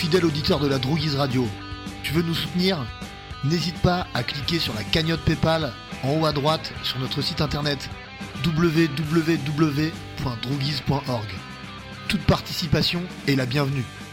fidèle auditeur de la Droguise Radio. Tu veux nous soutenir ? N'hésite pas à cliquer sur la cagnotte PayPal en haut à droite sur notre site internet www.droguise.org. Toute participation est la bienvenue.